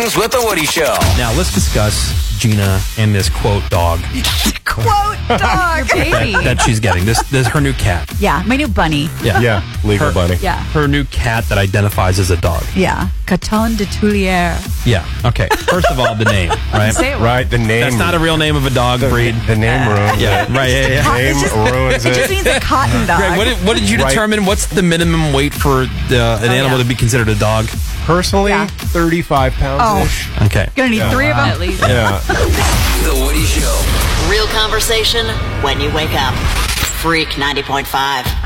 Mornings with the Woody Show. Now, let's discuss Gina and this quote dog Quote dog. Baby. that she's getting. This her new cat. Yeah, my new bunny. Yeah. Legal bunny. Yeah. Her new cat that identifies as a dog. Yeah. Caton de Tulier. Yeah. Okay. First of all, the name, right? Say it Right, the name. That's not a real name of a dog breed. The name ruins Yeah. it. Right. Yeah. Name ruins It just it. means a cotton dog. Greg, what did you Right. determine? What's the minimum weight for an animal to be considered a dog? Personally, Yeah. 35 pounds-ish. Okay. Gonna need 3 of them. At least. Yeah. The Woody Show. Real conversation when you wake up. Freak 90.5.